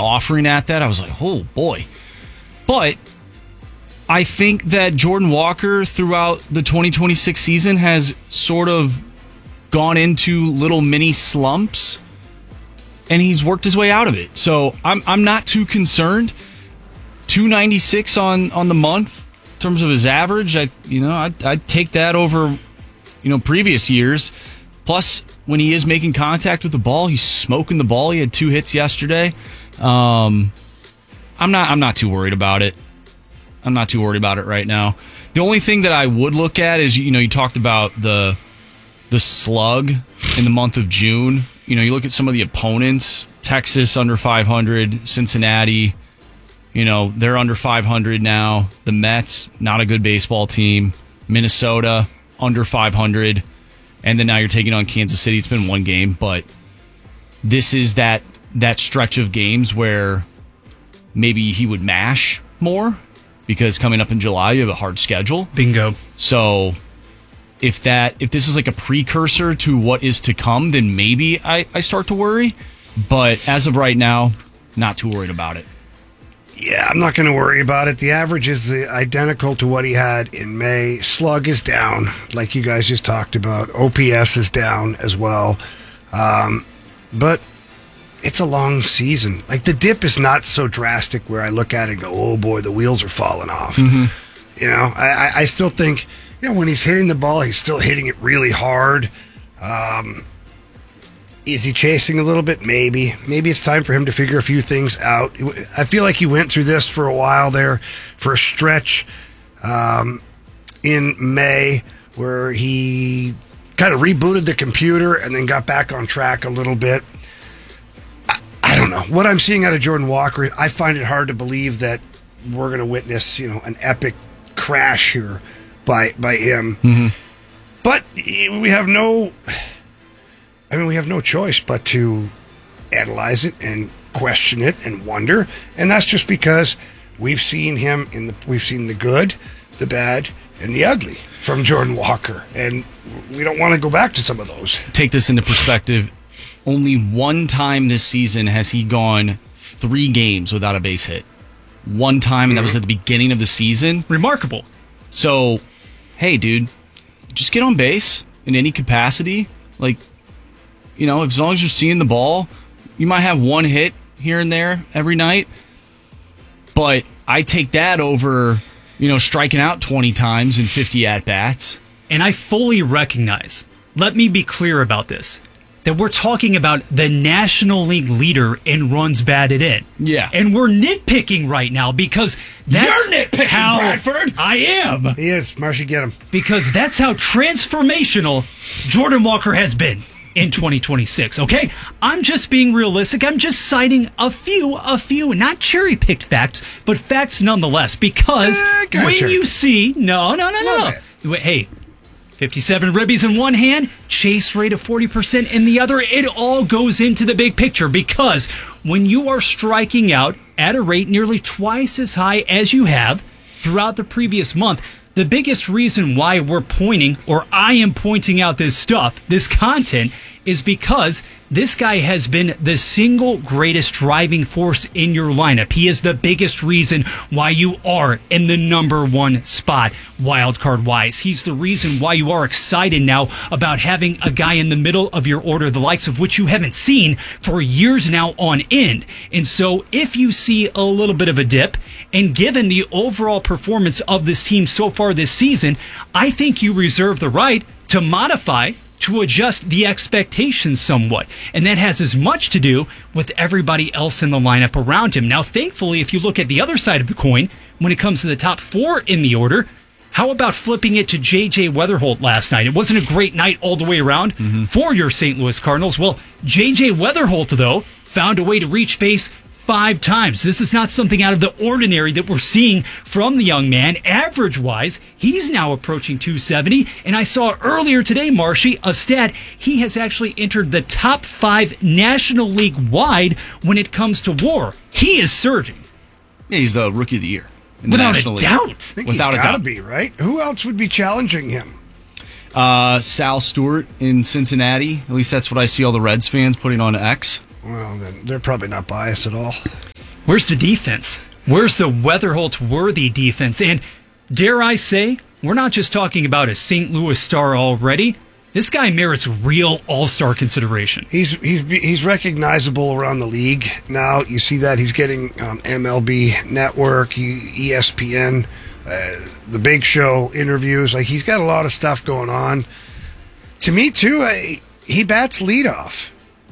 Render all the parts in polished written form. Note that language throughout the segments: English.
offering at that, I was like, oh boy. But I think that Jordan Walker throughout the 2026 season has sort of gone into little mini slumps, and he's worked his way out of it. So I'm not too concerned. 296 on the month in terms of his average. I'd take that over previous years. Plus, when he is making contact with the ball, he's smoking the ball. He had 2 hits yesterday. I'm not too worried about it. I'm not too worried about it right now. The only thing that I would look at is, you talked about the slug in the month of June. You look at some of the opponents. Texas under 500, Cincinnati, they're under 500 now. The Mets, not a good baseball team. Minnesota under 500. And then now you're taking on Kansas City. It's been one game, but this is that stretch of games where maybe he would mash more, because coming up in July, you have a hard schedule. Bingo. So if this is like a precursor to what is to come, then maybe I start to worry. But as of right now, not too worried about it. Yeah, I'm not going to worry about it. The average is identical to what he had in May. Slug is down, like you guys just talked about. OPS is down as well. But it's a long season. Like, the dip is not so drastic where I look at it and go, oh boy, the wheels are falling off. Mm-hmm. I still think, when he's hitting the ball, he's still hitting it really hard. Is he chasing a little bit? Maybe. Maybe it's time for him to figure a few things out. I feel like he went through this for a while there, for a stretch in May, where he kind of rebooted the computer and then got back on track a little bit. I don't know. What I'm seeing out of Jordan Walker, I find it hard to believe that we're going to witness, an epic crash here by him. Mm-hmm. But we have no choice but to analyze it and question it and wonder. And that's just because we've seen him we've seen the good, the bad, and the ugly from Jordan Walker. And we don't want to go back to some of those. Take this into perspective. Only one time this season has he gone 3 games without a base hit. One time, and that was at the beginning of the season. Remarkable. So, hey, dude, just get on base in any capacity. Like, as long as you're seeing the ball, you might have 1 hit here and there every night. But I take that over, striking out 20 times in 50 at-bats. And I fully recognize, let me be clear about this, that we're talking about the National League leader in runs batted in. Yeah. And we're nitpicking right now because that's You're nitpicking, how Bradford. I am. He is. Marshy, get him. Because that's how transformational Jordan Walker has been in 2026, okay? I'm just being realistic. I'm just citing a few, not cherry-picked facts, but facts nonetheless. Because when you see... No. Hey, 57 ribbies in one hand, chase rate of 40% in the other. It all goes into the big picture, because when you are striking out at a rate nearly twice as high as you have throughout the previous month, the biggest reason why we're pointing, or I am pointing out this stuff, this content, is because this guy has been the single greatest driving force in your lineup. He is the biggest reason why you are in the number 1 spot, wildcard wise. He's the reason why you are excited now about having a guy in the middle of your order, the likes of which you haven't seen for years now on end. And so if you see a little bit of a dip, and given the overall performance of this team so far this season, I think you reserve the right to modify, to adjust the expectations somewhat. And that has as much to do with everybody else in the lineup around him. Now, thankfully, if you look at the other side of the coin, when it comes to the top 4 in the order, how about flipping it to J.J. Weatherholt last night? It wasn't a great night all the way around for your St. Louis Cardinals. Well, J.J. Weatherholt, though, found a way to reach base 5 times. This is not something out of the ordinary that we're seeing from the young man. Average-wise, he's now approaching 270. And I saw earlier today, Marshy, a stat. He has actually entered the top 5 National League-wide when it comes to WAR. He is surging. Yeah, he's the Rookie of the Year. Without a doubt. I think Without he's a gotta doubt. be, right? Who else would be challenging him? Sal Stewart in Cincinnati. At least that's what I see all the Reds fans putting on X. Well, then they're probably not biased at all. Where's the defense? Where's the Weatherholt-worthy defense? And dare I say, we're not just talking about a St. Louis star already. This guy merits real all-star consideration. He's recognizable around the league now. You see that he's getting on MLB Network, ESPN, the Big Show interviews. Like, he's got a lot of stuff going on. To me, too, he bats leadoff.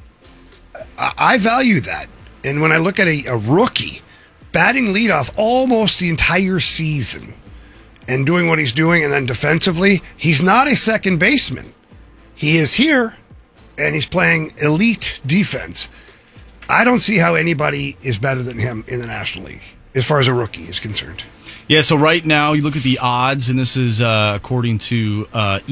I value that. And when I look at a rookie batting leadoff almost the entire season and doing what he's doing, and then defensively, he's not a second baseman. He is here, and he's playing elite defense. I don't see how anybody is better than him in the National League as far as a rookie is concerned. Yeah, so right now you look at the odds, and this is according to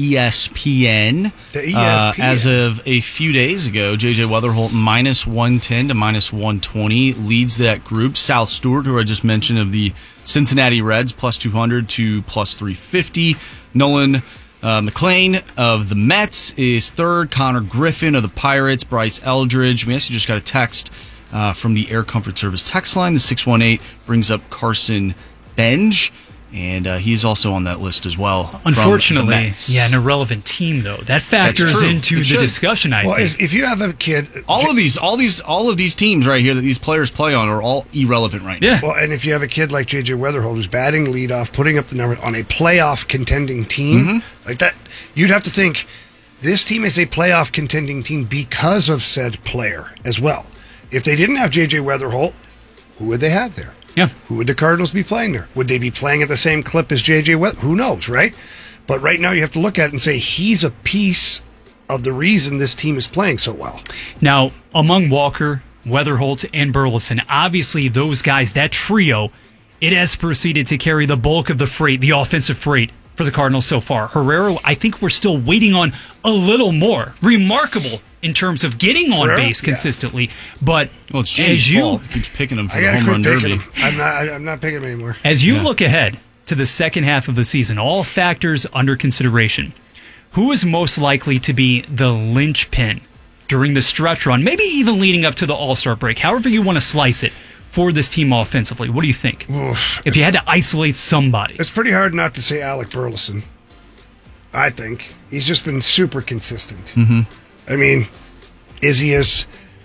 ESPN. The ESPN. As of a few days ago, J.J. Weatherholt -110 to -120 leads that group. Sal Stewart, who I just mentioned, of the Cincinnati Reds, +200 to +350. Nolan McLean of the Mets is third. Connor Griffin of the Pirates. Bryce Eldridge. We actually just got a text from the Air Comfort Service text line. The 618 brings up Carson Benj, and he's also on that list as well. Unfortunately, an irrelevant team though. That factors into the discussion. I think if you have a kid, all of these teams right here that these players play on are all irrelevant right now. Yeah. Well, and if you have a kid like J.J. Weatherholt who's batting leadoff, putting up the numbers on a playoff contending team like that, you'd have to think this team is a playoff contending team because of said player as well. If they didn't have J.J. Weatherholt, who would they have there? Yeah. Who would the Cardinals be playing there? Would they be playing at the same clip as J.J. Weatherholt? Who knows, right? But right now you have to look at it and say he's a piece of the reason this team is playing so well. Now, among Walker, Weatherholt, and Burleson, obviously those guys, that trio, it has proceeded to carry the bulk of the freight, the offensive freight for the Cardinals so far. Herrera, I think we're still waiting on a little more. Remarkable in terms of getting on base consistently, but it's Jamie's fault. He keeps picking him for the home run derby. I'm not picking him anymore. As you look ahead to the second half of the season, all factors under consideration, who is most likely to be the linchpin during the stretch run, maybe even leading up to the All-Star break, however you want to slice it, for this team offensively? What do you think? If you had to isolate somebody. It's pretty hard not to say Alec Burleson, I think. He's just been super consistent. I mean, is he as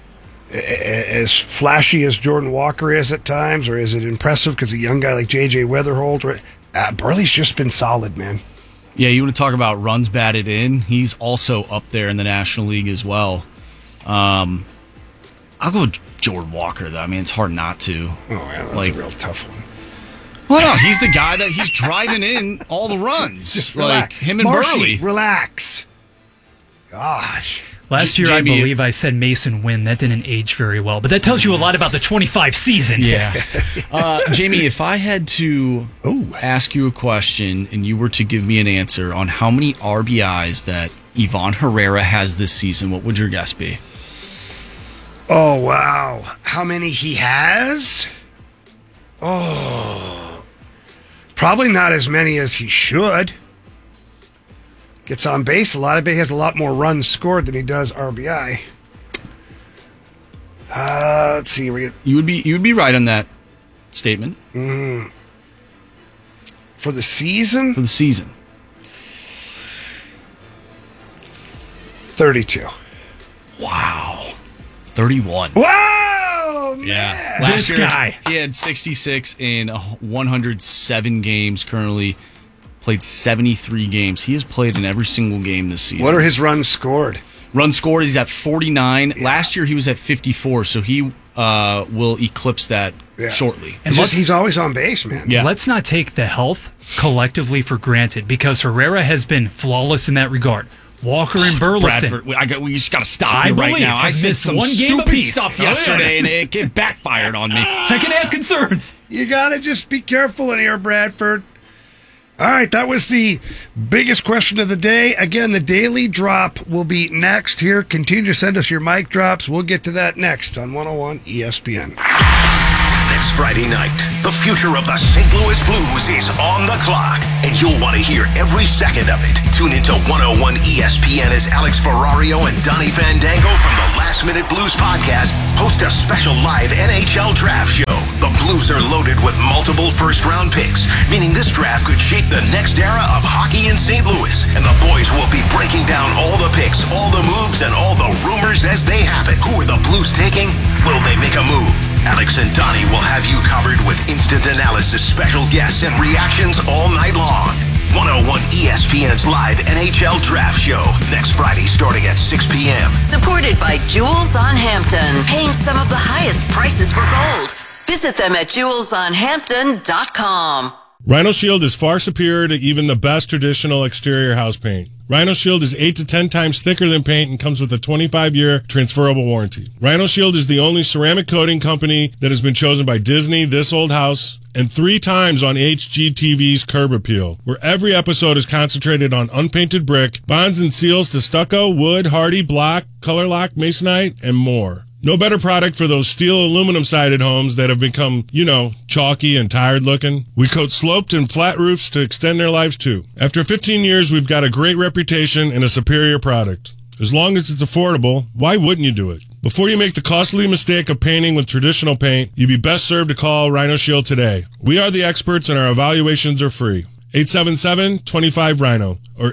flashy as Jordan Walker is at times, or is it impressive because a young guy like J.J. Weatherholt? Burley's just been solid, man. Yeah, you want to talk about runs batted in? He's also up there in the National League as well. I'll go with Jordan Walker, though. I mean, it's hard not to. Oh, yeah, that's a real tough one. Well, no, he's the guy that he's driving in all the runs. Just like relax. Him and Marshy, Burley. Relax. Gosh. Last year, Jamie, I believe I said Mason Wynn. That didn't age very well, but that tells you a lot about the 25 season. Yeah. Jamie, if I had to ask you a question and you were to give me an answer on how many RBIs that Ivan Herrera has this season, what would your guess be? Oh, wow. How many he has? Oh. Probably not as many as he should. Gets on base a lot. I bet he has a lot more runs scored than he does RBI. Let's see. You would be right on that statement. For the season? For the season. 32. Wow. 31. Whoa, man. Yeah. Last year, guy. He had 66 in 107 games currently. Played 73 games. He has played in every single game this season. What are his runs scored? Runs scored, he's at 49. Yeah. Last year he was at 54, so he will eclipse that shortly. And he's always on base, man. Yeah. Let's not take the health collectively for granted, because Herrera has been flawless in that regard. Walker and Burleson. Bradford, we just got to stop here right now. I said some stupid stuff yesterday, and it backfired on me. Second half concerns. You got to just be careful in here, Bradford. All right, that was the biggest question of the day. Again, the daily drop will be next here. Continue to send us your mic drops. We'll get to that next on 101 ESPN. Next Friday night, the future of the St. Louis Blues is on the clock, and you'll want to hear every second of it. Tune into 101 ESPN as Alex Ferrario and Donnie Fandango from the Last Minute Blues podcast host a special live NHL draft show. Blues are loaded with multiple first-round picks, meaning this draft could shape the next era of hockey in St. Louis. And the boys will be breaking down all the picks, all the moves, and all the rumors as they happen. Who are the Blues taking? Will they make a move? Alex and Donnie will have you covered with instant analysis, special guests, and reactions all night long. 101 ESPN's live NHL Draft Show next Friday starting at 6 p.m. Supported by Jewels on Hampton, paying some of the highest prices for gold. Visit them at jewelsonhampton.com. Rhino Shield is far superior to even the best traditional exterior house paint. Rhino Shield is 8 to 10 times thicker than paint and comes with a 25-year transferable warranty. Rhino Shield is the only ceramic coating company that has been chosen by Disney, This Old House, and 3 times on HGTV's Curb Appeal, where every episode is concentrated on unpainted brick, bonds and seals to stucco, wood, hardy, block, color lock, masonite, and more. No better product for those steel aluminum-sided homes that have become, chalky and tired looking. We coat sloped and flat roofs to extend their lives too. After 15 years, we've got a great reputation and a superior product. As long as it's affordable, why wouldn't you do it? Before you make the costly mistake of painting with traditional paint, you'd be best served to call Rhino Shield today. We are the experts and our evaluations are free. 877-25-RHINO or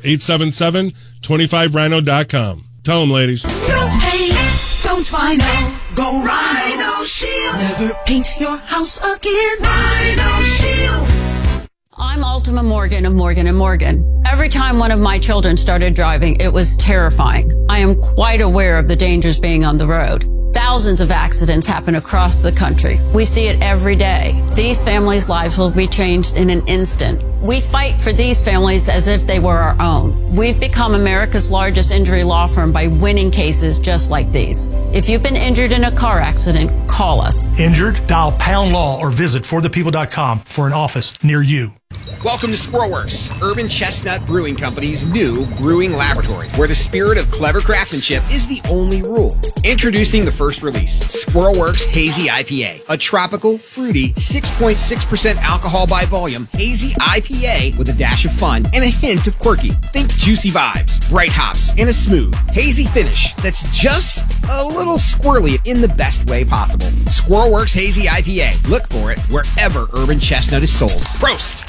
877-25rhino.com. Tell them, ladies. Don't paint, don't Rhino, go Rhino Shield. Never paint your house again. Rhino Shield. I'm Ultima Morgan of Morgan & Morgan. Every time one of my children started driving, it was terrifying. I am quite aware of the dangers being on the road. Thousands of accidents happen across the country. We see it every day. These families' lives will be changed in an instant. We fight for these families as if they were our own. We've become America's largest injury law firm by winning cases just like these. If you've been injured in a car accident, call us. Injured? Dial Pound Law or visit forthepeople.com for an office near you. Welcome to Squirrelworks, Urban Chestnut Brewing Company's new brewing laboratory, where the spirit of clever craftsmanship is the only rule. Introducing the first release, Squirrelworks Hazy IPA, a tropical, fruity, 6.6% alcohol by volume hazy IPA with a dash of fun and a hint of quirky. Think juicy vibes, bright hops, and a smooth, hazy finish that's just a little squirrely in the best way possible. Squirrelworks Hazy IPA. Look for it wherever Urban Chestnut is sold. Prost!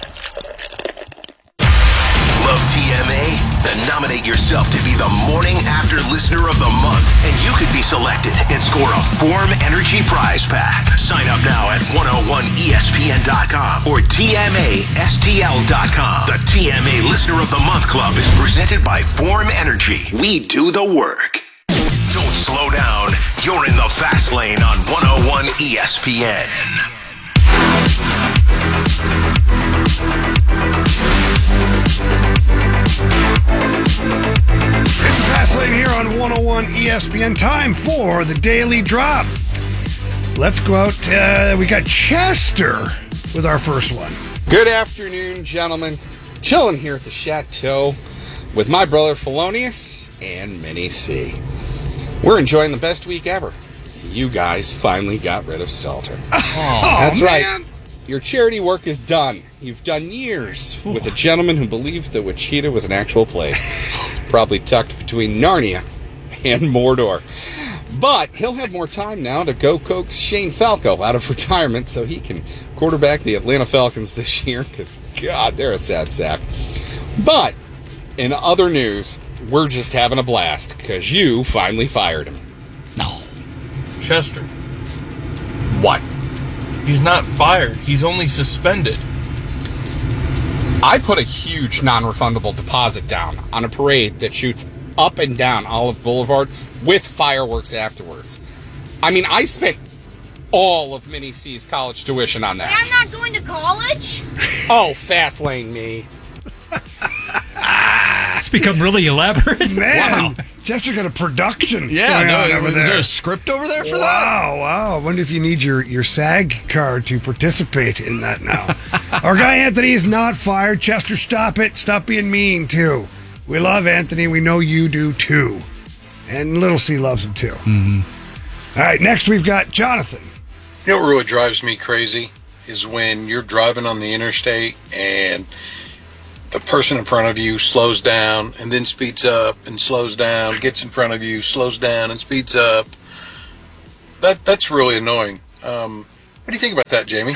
Love TMA? Then nominate yourself to be the Morning After Listener of the Month, and you could be selected and score a Form Energy prize pack. Sign up now at 101ESPN.com or TMASTL.com. The TMA Listener of the Month Club is presented by Form Energy. We do the work. Don't slow down. You're in the fast lane on 101 ESPN. It's the Fast Lane here on 101 ESPN. Time for the Daily Drop. Let's go out. We got Chester with our first one. Good afternoon, gentlemen. Chilling here at the Chateau with my brother Felonius and Minnie C. We're enjoying the best week ever. You guys finally got rid of Stelter. That's right. Your charity work is done. You've done years with a gentleman who believed that Wichita was an actual place, probably tucked between Narnia and Mordor. But he'll have more time now to go coax Shane Falco out of retirement so he can quarterback the Atlanta Falcons this year, because, God, they're a sad sack. But in other news, we're just having a blast because you finally fired him. No. Chester. What? He's not fired. He's only suspended. I put a huge non-refundable deposit down on a parade that shoots up and down Olive Boulevard with fireworks afterwards. I mean, I spent all of Minnie C's college tuition on that. I'm not going to college? Oh, fast lane me. It's become really elaborate. Man, Wow. Chester got a production Yeah, going no, on over is there. there a script over there for that? Wow. I wonder if you need your SAG card to participate in that now. Our guy Anthony is not fired. Chester, stop it. Stop being mean, too. We love Anthony. We know you do, too. And Little C loves him, too. Mm-hmm. All right, next we've got Jonathan. You know what really drives me crazy is when you're driving on the interstate and the person in front of you slows down and then speeds up and slows down, gets in front of you, slows down and speeds up. That's really annoying. What do you think about that, Jamie?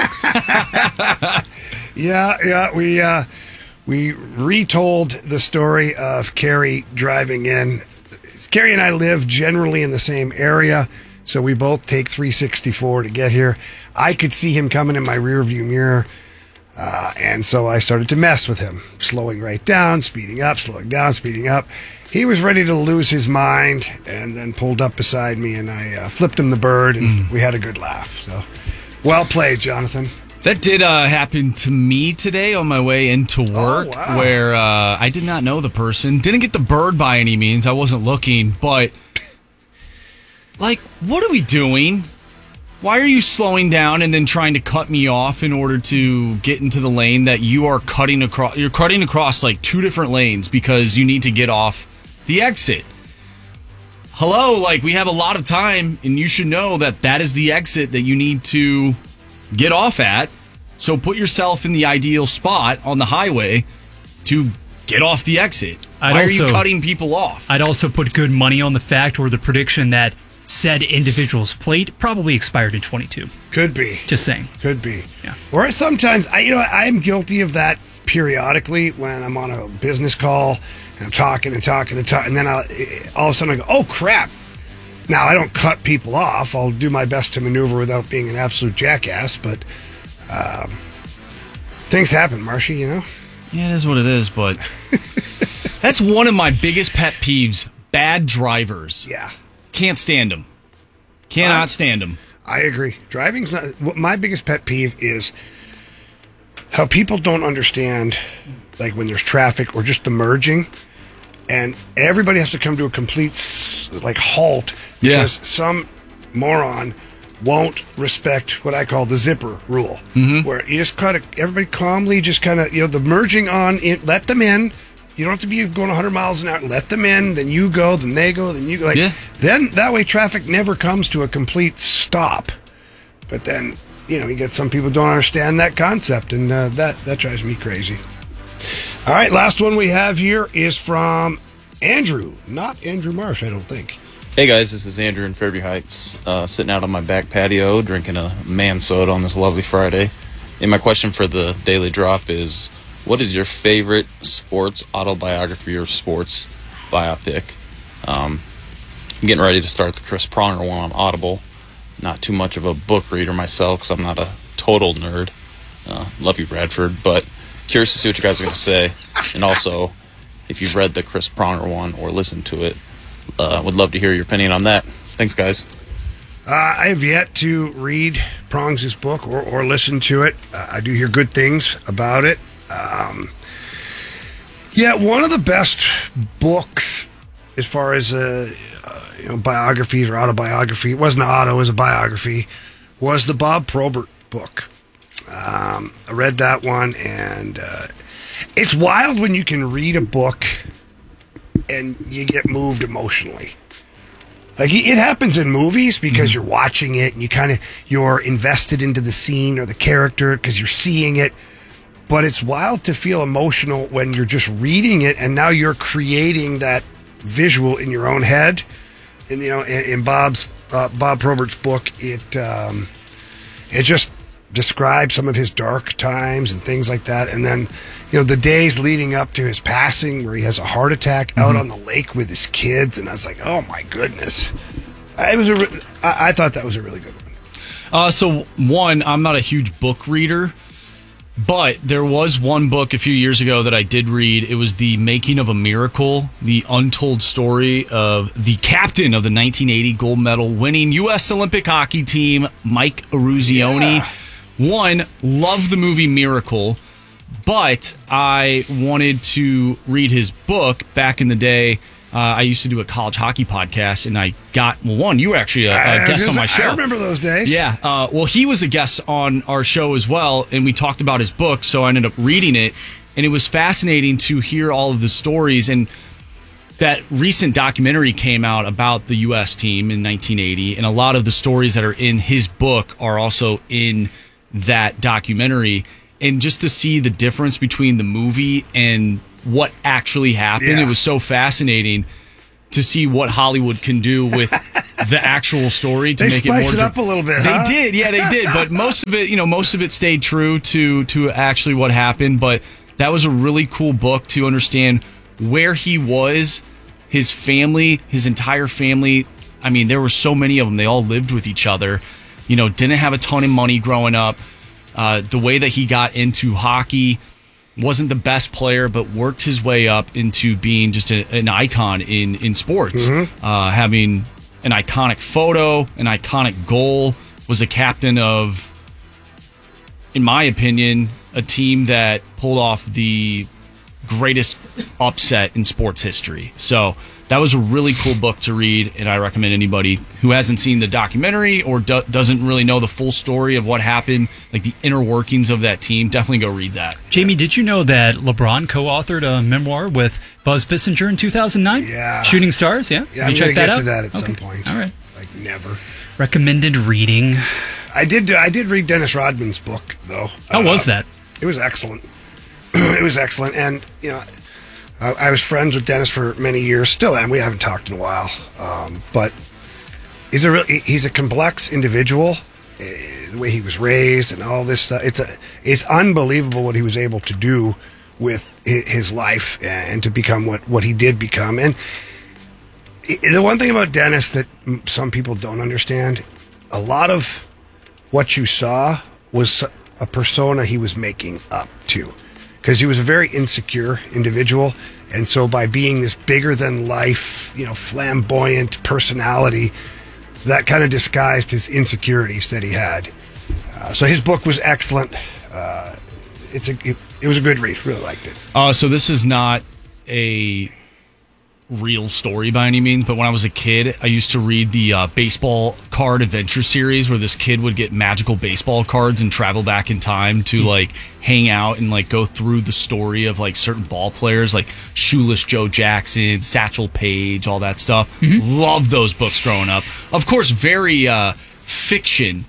Yeah. We retold the story of Carrie driving in. Carrie and I live generally in the same area, so we both take 364 to get here. I could see him coming in my rearview mirror, and so I started to mess with him, slowing right down, speeding up, slowing down, speeding up. He was ready to lose his mind, and then pulled up beside me, and I flipped him the bird, and we had a good laugh. So, well played, Jonathan. That did happen to me today on my way into work, where I did not know the person. Didn't get the bird by any means. I wasn't looking, but like, what are we doing? Why are you slowing down and then trying to cut me off in order to get into the lane that you are cutting across? You're cutting across like two different lanes because you need to get off the exit. Hello, like, we have a lot of time, and you should know that that is the exit that you need to get off at. So put yourself in the ideal spot on the highway to get off the exit. Why are you cutting people off? I'd also put good money on the fact or the prediction that said individual's plate probably expired in 22. Could be. Just saying. Could be. Yeah. Or sometimes, I'm guilty of that periodically when I'm on a business call and I'm talking, and then all of a sudden I go, oh, crap. Now, I don't cut people off. I'll do my best to maneuver without being an absolute jackass, but things happen, Marshy, you know? Yeah, it is what it is, but that's one of my biggest pet peeves, bad drivers. Yeah. Can't stand them. Cannot stand them. I agree. Driving's not... My biggest pet peeve is how people don't understand, like, when there's traffic or just the merging, and everybody has to come to a complete, like, halt because some moron won't respect what I call the zipper rule, where you just kind of, everybody calmly just kind of, the merging on, let them in. You don't have to be going 100 miles an hour. Let them in, then you go, then they go, then you go. Then that way traffic never comes to a complete stop. But then, you get some people who don't understand that concept, and that drives me crazy. All right, last one we have here is from Andrew. Not Andrew Marsh, I don't think. Hey guys, this is Andrew in Fairview Heights, sitting out on my back patio drinking a man soda on this lovely Friday. And my question for the Daily Drop is, what is your favorite sports autobiography or sports biopic? I'm getting ready to start the Chris Pronger one on Audible. Not too much of a book reader myself because I'm not a total nerd. Love you, Bradford, but curious to see what you guys are going to say. And also, if you've read the Chris Pronger one or listened to it, would love to hear your opinion on that. Thanks, guys. I have yet to read Prongs' book or listen to it. I do hear good things about it. One of the best books as far as biographies or autobiography, it wasn't an auto, it was a biography, was the Bob Probert book. I read that one, and it's wild when you can read a book and you get moved emotionally. Like, it happens in movies because you're watching it and you're invested into the scene or the character because you're seeing it. But it's wild to feel emotional when you're just reading it and now you're creating that visual in your own head. And, in Bob Probert's book, it just describes some of his dark times and things like that. And then, the days leading up to his passing where he has a heart attack out on the lake with his kids. And I was like, oh my goodness. I thought that was a really good one. So one, I'm not a huge book reader, but there was one book a few years ago that I did read. It was The Making of a Miracle, the untold story of the captain of the 1980 gold medal winning U.S. Olympic hockey team, Mike Eruzione. Yeah. One, loved the movie Miracle, but I wanted to read his book back in the day. I used to do a college hockey podcast, and I got, you were actually a guest on my show. I remember those days. Yeah. He was a guest on our show as well, and we talked about his book, so I ended up reading it, and it was fascinating to hear all of the stories. And that recent documentary came out about the U.S. team in 1980, and a lot of the stories that are in his book are also in that documentary. And just to see the difference between the movie and what actually happened, It was so fascinating to see what Hollywood can do with the actual story to They make it more. spiced it up a little bit. They huh? did, yeah, they did. But most of it stayed true to actually what happened. But that was a really cool book to understand where he was, his family, his entire family. I mean, there were so many of them. They all lived with each other. Didn't have a ton of money growing up. The way that he got into hockey, wasn't the best player, but worked his way up into being just an icon in sports. Having an iconic photo, an iconic goal, was a captain of, in my opinion, a team that pulled off the greatest upset in sports history. So that was a really cool book to read, and I recommend anybody who hasn't seen the documentary or doesn't really know the full story of what happened, like the inner workings of that team, definitely go read that. Jamie, did you know that LeBron co-authored a memoir with Buzz Bissinger in 2009? Yeah. Shooting Stars, yeah? Yeah, I'm you going check to get out? to that at some point. All right. Like never. Recommended reading. I did read Dennis Rodman's book, though. How was that? It was excellent. It was excellent. And, I was friends with Dennis for many years, still am. We haven't talked in a while. But he's a complex individual, the way he was raised and all this stuff. It's unbelievable what he was able to do with his life and to become what he did become. And the one thing about Dennis that some people don't understand, a lot of what you saw was a persona he was making up to. Because he was a very insecure individual. And so by being this bigger than life, flamboyant personality, that kind of disguised his insecurities that he had. So his book was excellent. It was a good read. Really liked it. So this is not a real story by any means, but when I was a kid, I used to read the baseball card adventure series where this kid would get magical baseball cards and travel back in time to hang out and go through the story of certain ball players like Shoeless Joe Jackson, Satchel Paige, all that stuff. Loved those books growing up. Of course, very fiction,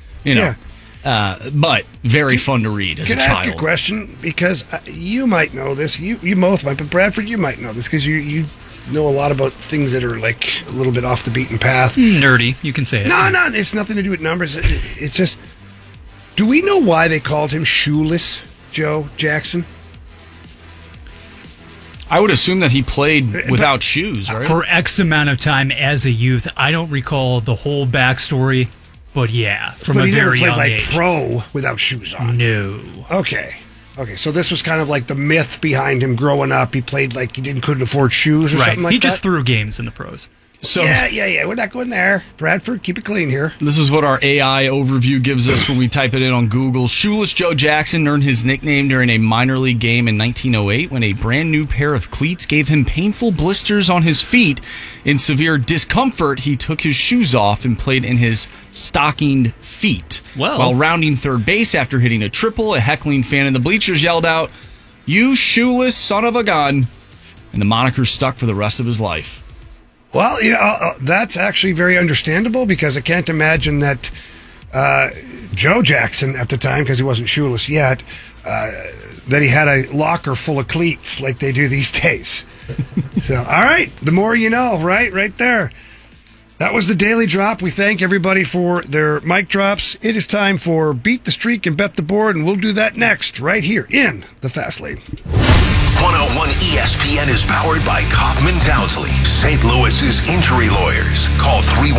but very fun to read as a child. Can I ask a question? Because you might know this. You both might, but Bradford, you might know this because you know a lot about things that are a little bit off the beaten path. Nerdy, you can say it. No, it's nothing to do with numbers. It's just, do we know why they called him Shoeless Joe Jackson? I would assume that he played without shoes, right? For X amount of time as a youth. I don't recall the whole backstory, but yeah, from a very young age. But he never played pro without shoes on. No. Okay, so this was kind of like the myth behind him growing up. He played like he couldn't afford shoes or something like that. He just threw games in the pros. So yeah. We're not going there. Bradford, keep it clean here. This is what our AI overview gives us when we type it in on Google. Shoeless Joe Jackson earned his nickname during a minor league game in 1908 when a brand new pair of cleats gave him painful blisters on his feet. In severe discomfort, he took his shoes off and played in his stockinged feet. While rounding third base after hitting a triple, a heckling fan in the bleachers yelled out, "You shoeless son of a gun," and the moniker stuck for the rest of his life. Well, that's actually very understandable because I can't imagine that Joe Jackson at the time, because he wasn't shoeless yet, that he had a locker full of cleats like they do these days. So, all right, the more you know, right there. That was the Daily Drop. We thank everybody for their mic drops. It is time for Beat the Streak and Bet the Board, and we'll do that next right here in the Fast Lane. 101 ESPN is powered by Kaufman Townsley, St. Louis's injury lawyers. Call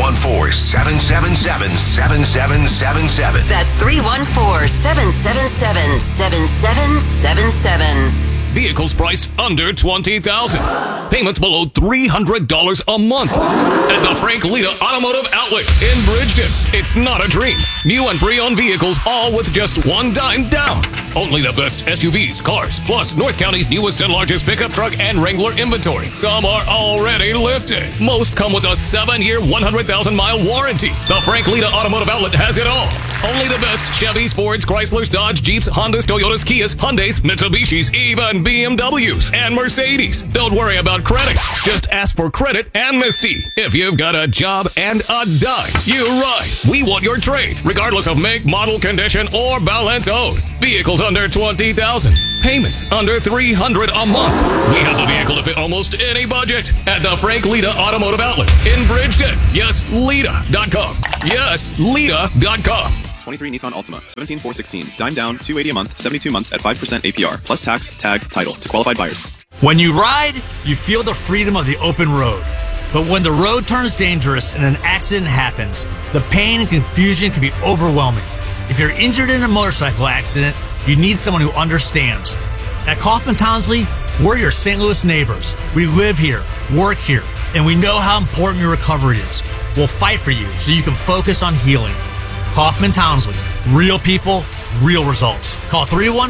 314-777-7777. That's 314-777-7777. Vehicles priced under $20,000. Payments below $300 a month. At the Frank Lita Automotive Outlet in Bridgeton. It's not a dream. New and pre-owned vehicles, all with just $1 down. Only the best SUVs, cars, plus North County's newest and largest pickup truck and Wrangler inventory. Some are already lifted. Most come with a 7-year, 100,000-mile warranty. The Frank Lita Automotive Outlet has it all. Only the best Chevys, Fords, Chryslers, Dodge, Jeeps, Hondas, Toyotas, Kias, Hyundais, Mitsubishis, even BMWs and Mercedes. Don't worry about credit. Just ask for credit amnesty. If you've got a job and a dime, you're right. We want your trade, regardless of make, model, condition, or balance owed. Vehicles under $20,000. Payments under $300 a month. We have the vehicle to fit almost any budget at the Frank Lita Automotive Outlet in Bridgeton. Yes, Lita.com. Yes, Lita.com. 23 Nissan Altima, 17,416. Dime down, $280 a month, 72 months at 5% APR, plus tax, tag, title to qualified buyers. When you ride, you feel the freedom of the open road. But when the road turns dangerous and an accident happens, the pain and confusion can be overwhelming. If you're injured in a motorcycle accident, you need someone who understands. At Kaufman Townsley, we're your St. Louis neighbors. We live here, work here, and we know how important your recovery is. We'll fight for you so you can focus on healing. Kaufman Townsley. Real people, real results. Call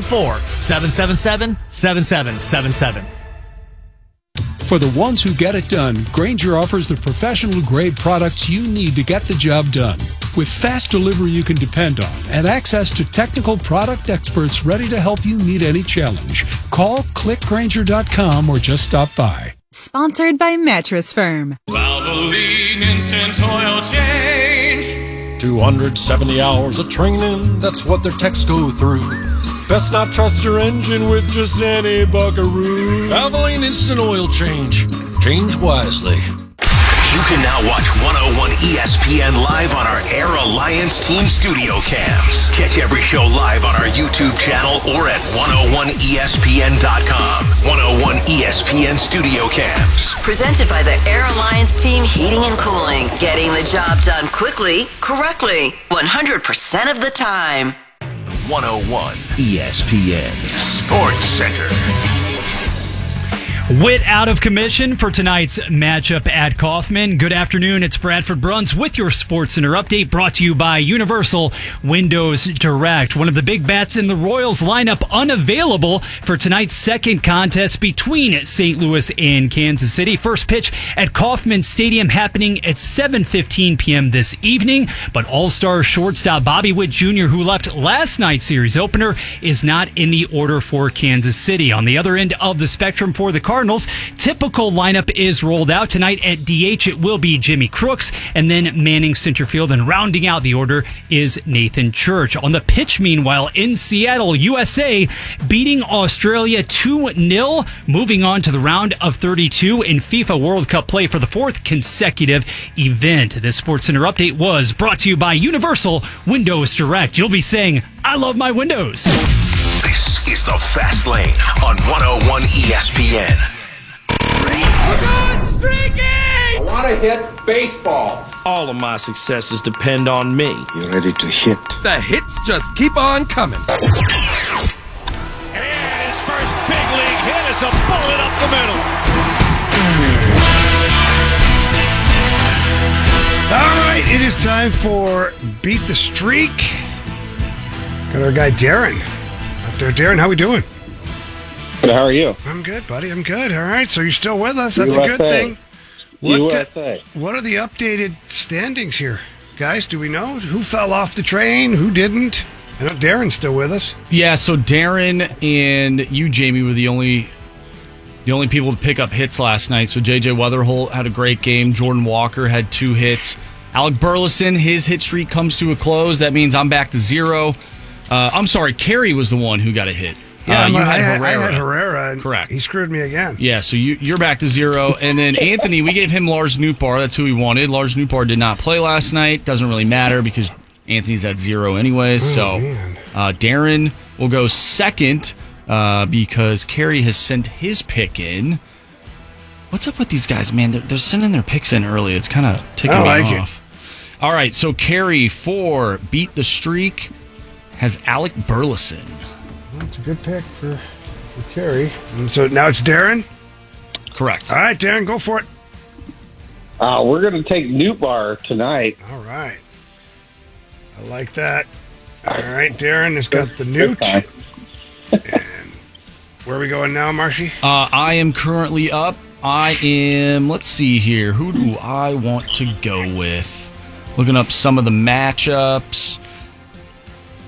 314-777-7777. For the ones who get it done, Grainger offers the professional-grade products you need to get the job done. With fast delivery you can depend on and access to technical product experts ready to help you meet any challenge. Call, click Grainger.com, or just stop by. Sponsored by Mattress Firm. Valvoline Instant Oil Change. 270 hours of training, that's what their techs go through. Best not trust your engine with just any buckaroo. Valvoline Instant Oil Change. Change wisely. You can now watch 101 ESPN live on our Air Alliance Team Studio Cams. Catch every show live on our YouTube channel or at 101ESPN.com. 101 ESPN Studio Cams. Presented by the Air Alliance Team Heating and Cooling. Getting the job done quickly, correctly, 100% of the time. 101 ESPN Sports Center. Witt out of commission for tonight's matchup at Kaufman. Good afternoon, it's Bradford Bruns with your Sports Center update, brought to you by Universal Windows Direct. One of the big bats in the Royals lineup unavailable for tonight's second contest between St. Louis and Kansas City. First pitch at Kauffman Stadium happening at 7:15 p.m. this evening. But All-Star shortstop Bobby Witt Jr., who left last night's series opener, is not in the order for Kansas City. On the other end of the spectrum for the Cardinals, typical lineup is rolled out tonight. At DH, it will be Jimmy Crooks, and then Manning center field, and rounding out the order is Nathan Church. On the pitch, meanwhile, in Seattle, USA beating Australia 2-0, moving on to the round of 32 in FIFA World Cup play for the fourth consecutive event. This Sports Center update was brought to you by Universal Windows Direct. You'll be saying, I love my windows. This is the Fast Lane on 101 ESPN. Good streaking! I want to hit baseballs. All of my successes depend on me. You ready to hit? The hits just keep on coming. And his first big league hit is a bullet up the middle. All right, it is time for Beat the Streak. Got our guy Darren out there. Darren, how we doing? Good, how are you? I'm good, buddy. I'm good. All right, so you're still with us. That's a good thing. What are the updated standings here? Guys, do we know who fell off the train, who didn't? I know Darren's still with us. Yeah, so Darren and you, Jamie, were the only people to pick up hits last night. So J.J. Weatherholt had a great game. Jordan Walker had 2 hits. Alec Burleson, his hit streak comes to a close. That means I'm back to 0. I'm sorry, Kerry was the one who got a hit. Yeah, you I had Herrera. And correct. He screwed me again. Yeah, so you're back to 0. And then Anthony, we gave him Lars Nootbaar. That's who he wanted. Lars Nootbaar did not play last night. Doesn't really matter because Anthony's at 0 anyways. Darren will go second because Kerry has sent his pick in. What's up with these guys, man? They're sending their picks in early. It's kind of ticking me off. All right, so Kerry for Beat the Streak has Alec Burleson. That's a good pick for Kerry. And so now it's Darren? Correct. All right, Darren, go for it. We're going to take Nootbaar tonight. All right. I like that. All right, Darren has got the Newt. And where are we going now, Marshy? I am currently up. Let's see here. Who do I want to go with? Looking up some of the matchups.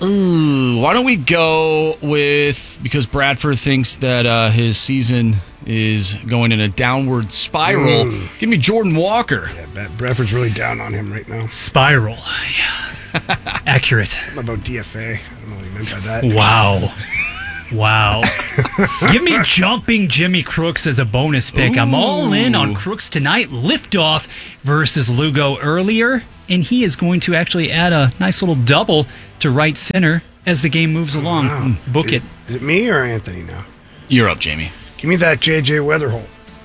Ooh, why don't we go with, because Bradford thinks that his season is going in a downward spiral. Give me Jordan Walker. Yeah, Bradford's really down on him right now. Spiral. Yeah. Accurate. Something about DFA. I don't know what he meant by that. Wow. Give me jumping Jimmy Crooks as a bonus pick. I'm all in on Crooks tonight. Liftoff versus Lugo earlier. And he is going to actually add a nice little double to right center as the game moves along. Wow. Book it. Is it me or Anthony now? You're up, Jamie. Give me that J.J. Weatherholt.